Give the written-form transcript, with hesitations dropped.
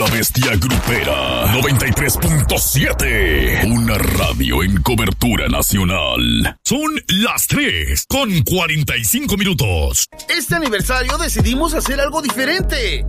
La Bestia Grupera 93.7. Una radio en cobertura nacional. Son las 3:45. Este aniversario decidimos hacer algo diferente.